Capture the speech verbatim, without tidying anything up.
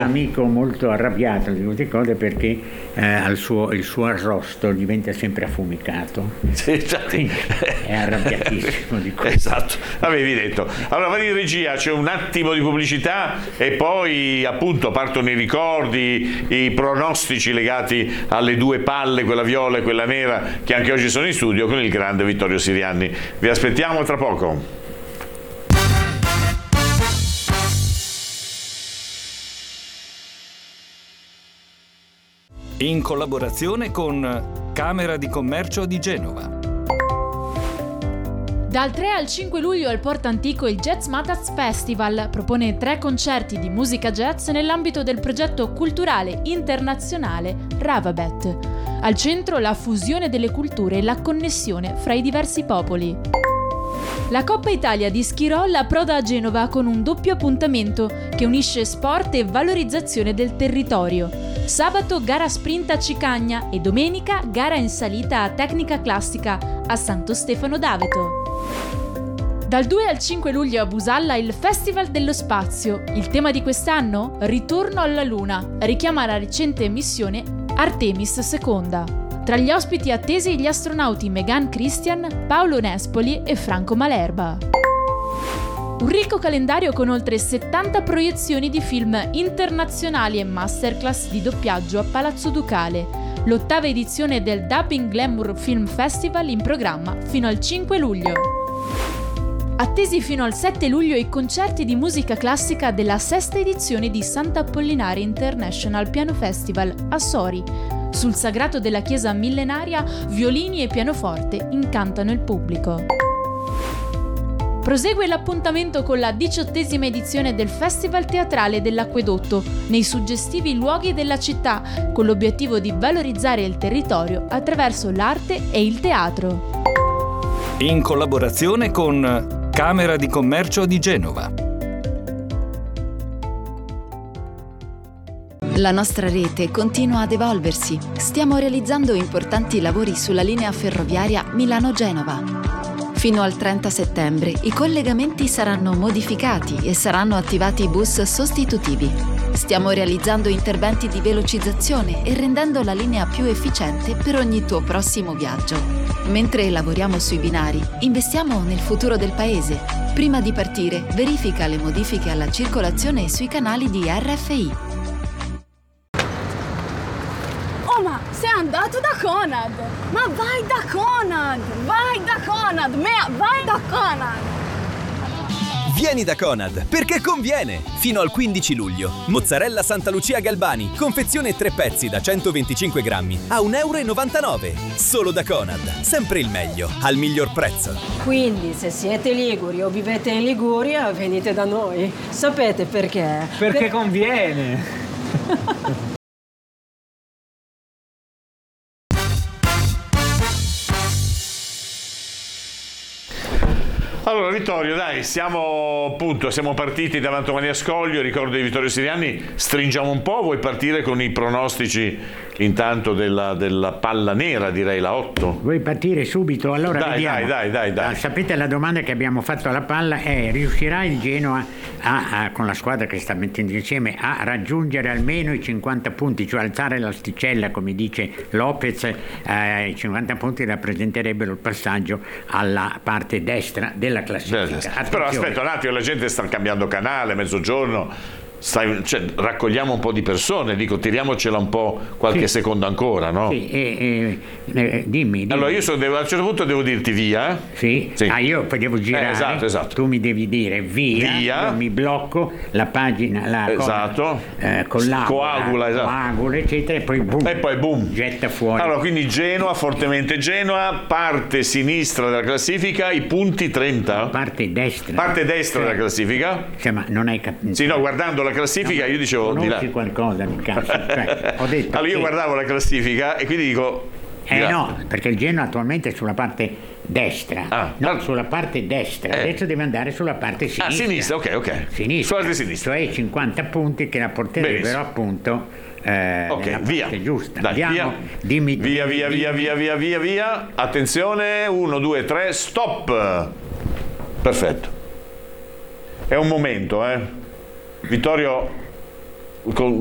Amico molto arrabbiato di queste cose perché eh, al suo, il suo arrosto diventa sempre affumicato. Sì, cioè, è arrabbiatissimo di questo. Esatto, avevi detto. Allora vai in regia, c'è un attimo di pubblicità e poi appunto partono i ricordi, i pronostici legati alle due palle, quella viola e quella nera, che anche oggi sono in studio con il grande Vittorio Sirianni. Vi aspettiamo tra poco. In collaborazione con Camera di Commercio di Genova. Dal tre al cinque luglio al Porto Antico il Jazz Matters Festival propone tre concerti di musica jazz nell'ambito del progetto culturale internazionale Ravabet. Al centro la fusione delle culture e la connessione fra i diversi popoli. La Coppa Italia di ski roll approda a Genova con un doppio appuntamento che unisce sport e valorizzazione del territorio. Sabato gara sprint a Cicagna e domenica gara in salita a tecnica classica a Santo Stefano d'Aveto. Dal due al cinque luglio a Busalla il Festival dello Spazio. Il tema di quest'anno? Ritorno alla Luna. Richiama la recente missione Artemis seconda. Tra gli ospiti attesi gli astronauti Megan Christian, Paolo Nespoli e Franco Malerba. Un ricco calendario con oltre settanta proiezioni di film internazionali e masterclass di doppiaggio a Palazzo Ducale. L'ottava edizione del Dubbing Glamour Film Festival in programma fino al cinque luglio. Attesi fino al sette luglio i concerti di musica classica della sesta edizione di Sant'Apollinare International Piano Festival a Sori. Sul sagrato della chiesa millenaria, violini e pianoforte incantano il pubblico. Prosegue l'appuntamento con la diciottesima edizione del Festival Teatrale dell'Acquedotto, nei suggestivi luoghi della città, con l'obiettivo di valorizzare il territorio attraverso l'arte e il teatro. In collaborazione con Camera di Commercio di Genova. La nostra rete continua ad evolversi. Stiamo realizzando importanti lavori sulla linea ferroviaria Milano-Genova. Fino al trenta settembre i collegamenti saranno modificati e saranno attivati bus sostitutivi. Stiamo realizzando interventi di velocizzazione e rendendo la linea più efficiente per ogni tuo prossimo viaggio. Mentre lavoriamo sui binari, investiamo nel futuro del paese. Prima di partire, verifica le modifiche alla circolazione sui canali di R F I. Sei andato da Conad! Ma vai da Conad! Vai da Conad! Mea, vai da Conad! Vieni da Conad, perché conviene! Fino al quindici luglio. Mozzarella Santa Lucia Galbani, confezione tre pezzi da centoventicinque grammi a un euro e novantanove. Solo da Conad, sempre il meglio, al miglior prezzo. Quindi, se siete liguri o vivete in Liguria, venite da noi. Sapete perché? Perché per... conviene! Allora Vittorio, dai, siamo appunto, siamo partiti da Mantovani a Scoglio, ricordo di Vittorio Sirianni, stringiamo un po', vuoi partire con i pronostici intanto della, della palla nera, direi la otto? Vuoi partire subito? Allora dai, vediamo. Dai, dai, dai, dai. Sapete, la domanda che abbiamo fatto alla palla è: riuscirà il Genoa, a, a, con la squadra che sta mettendo insieme, a raggiungere almeno i cinquanta punti, cioè alzare l'asticella, come dice Lopez? Eh, i cinquanta punti rappresenterebbero il passaggio alla parte destra della classifica. Però aspetta un attimo, la gente sta cambiando canale, mezzogiorno. Stai, cioè, raccogliamo un po' di persone, dico, tiriamocela un po' qualche sì. secondo ancora, no? Sì, eh, eh, dimmi, dimmi. Allora io sono, devo, a un certo punto devo dirti via. Sì? sì. Ah, io poi devo girare. Eh, esatto, esatto. Tu mi devi dire via, via. Io mi blocco la pagina, la esatto. cosa, eh, con l'agula, coagula, esatto. coagula, eccetera, e poi boom. E poi boom. Getta fuori. Allora, quindi Genoa, fortemente Genoa, parte sinistra della classifica, i punti trenta. Parte destra. Parte destra cioè, della classifica. Cioè, ma non hai capito. Sì, no, guardando la classifica, no, io dicevo di là. qualcosa mi cazzo, cioè, ho detto allora io che... guardavo la classifica e quindi dico eh là. No, perché il Genoa attualmente è sulla parte destra, ah, no, sulla parte destra, eh. adesso deve andare sulla parte sinistra. Ah, sinistra, ok, ok. Sinistra, sulla parte sinistra. Cioè cinquanta punti che la porterebbero Benissimo. appunto eh, ok, nella via. parte giusta. Dai, Andiamo, via. Dimmi, via, dimmi, via, dimmi. via, via, via, via, via, via. Attenzione, uno, due, tre, stop. Perfetto. È un momento, eh. Vittorio, con